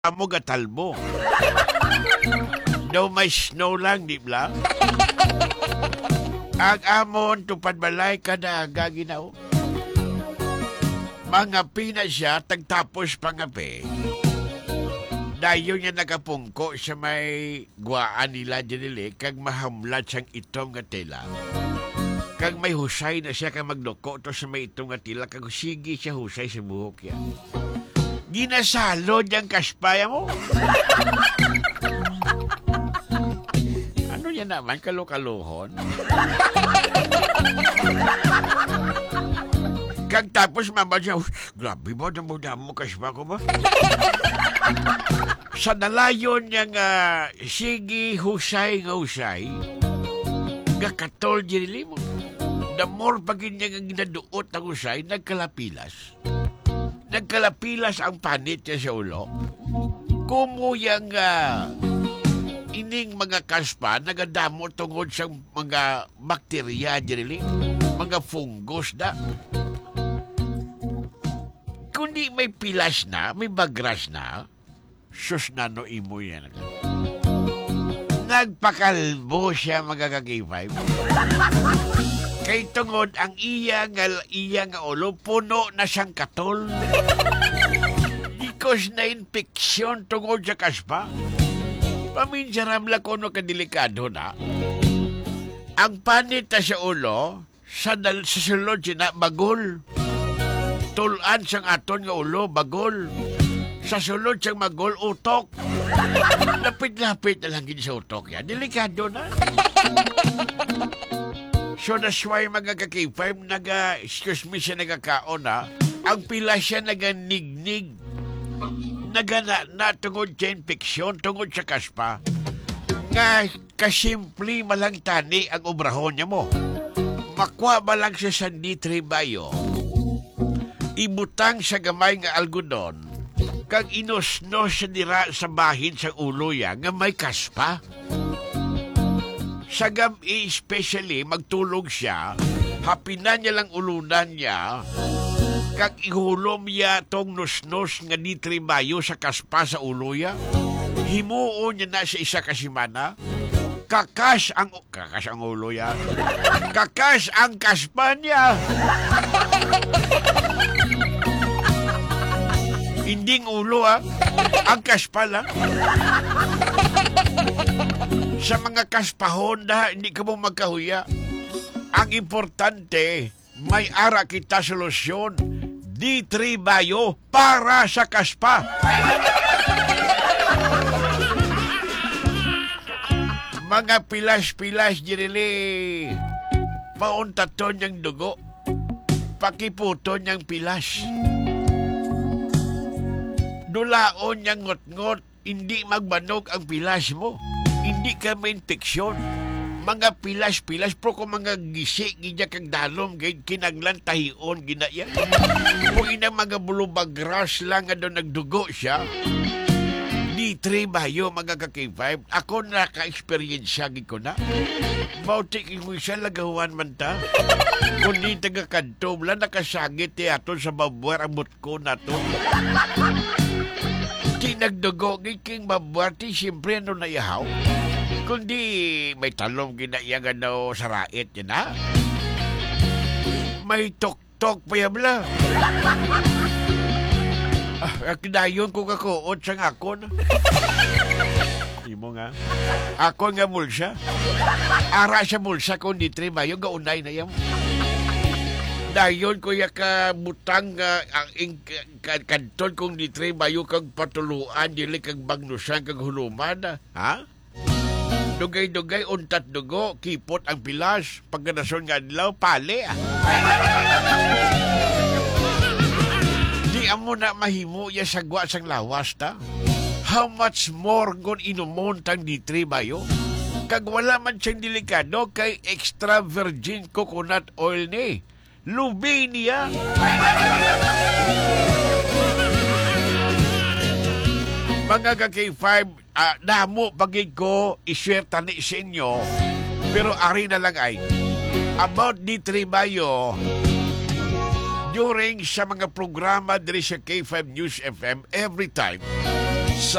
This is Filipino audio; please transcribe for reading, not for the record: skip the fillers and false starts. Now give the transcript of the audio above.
amo gatalbo. Daw may snow lang, di ba? Ang amon tupad balay kada gaginaw. Mga pina siya, tagtapos pangape. Dayo niya nakapungko sa may guwaan nila dinili, kag mahamlat siyang itong nga tela. Kag may husay na siya kag magdoko to sa may itong nga tela, kag sige siya husay sa buhok yan. Ginasalod yung kaspaya mo. Ano yan naman, kalukaluhon? Kag tapos mama siya, grabe mo, damo kaspa ko ba? Sa nalayon niyang sige husay nga husay, gakatol dili mo. The more pagin niya nga ginaduot ang husay, nagkalapilas. Nagkalapilas ang panit niya sa ulo. Kumuyang ining mga kaspa, nagadamo tungod sa mga bakterya dili, mga fungus na. Kundi may pilas na, may bagras na, sus na no imo yan. Nagpakalbo siya magkakakipay. Kay tungod ang iya nga ulo, puno na siyang katol. Because na infeksyon tungod sa kaspa. Paminsaram lang ko no kadelikado na. Ang panit na sa ulo, sa sulod siya bagol. Tulan siyang aton nga ulo, bagol. Sa sulod siyang magol, utok. Lapit-lapit na lang sa utok yan. Delikado na. So that's why mga kakipay, excuse me siya nagkakaon na, ang pila siya naganignig. Na tungod sa infeksyon, tungod sa kaspa. Nga kasimpli malang tani ang obrahon niya mo. Makwa ba lang siya sa nitribayo. Ibutang sa gamay nga algodon, kag inosno siya dira sa bahin sa ulo ya, nga may kaspa. Sa gabi especially, magtulog siya, hapinan niya lang ulunan niya, kag ihulom niya tong nos-nos nga nitribayo sa kaspa sa ulo ya. Himuon niya na sa isa kasimana, kakas ang ulo ya. Kakas ang kaspa niya. Hinding ulo ang kaspa lang. Sa mga kaspahon na hindi ka mo magkahuya. Ang importante, may ara kita solusyon. D3 Bio para sa kaspa. Mga pilas-pilas dirili. Pauntaton niyang dugo. Pakiputon niyang pilas. Dulaon niyang ngot-ngot. Hindi magbanog ang pilas mo. Hindi ka may infeksyon. Mga pilas-pilas, pero kung mga gisi, gina kang dalom, kinaglan tahion, ginaya. Kung ina mga bulubagras lang nga doon nagdugo siya, D3 Bio, mga kakipay, ako naka-experience siya, ko na. Bautik mo siya, lagawan man ta. Kung di taga-kanto, wala nakasagit aton sa babuar, ang mutko na to. Nagdugo, king mabuarti, siyempre ano na ihaw. Kundi may talong ginayagan na sa rait yun na. May tok-tok pa yabla. Kinayon ko kakuot sa ngakon. Imo nga. Ako nga mulsa. Ara siya mulsa kung di triba. Yung gaunay na yan. Dayon ko ka butang ang kanton kong ditri bayo kag patuluan dili kag bagnusan kag huluman ha. Dugay-dugay untat dugo kipot ang pilas pagkanason nga adlaw pali Di amo na mahimo ya sagwa sang lawas ta. How much more gon inumon tang ditri bayo? Kag wala man siyang delikado kay extra virgin coconut oil ni. Lubi niya. Mga ka-K5, damo pagig ko i-share tani sa inyo. Pero ari na lang ay about D3 Bio. During sa mga programa diri sa K5 News FM every time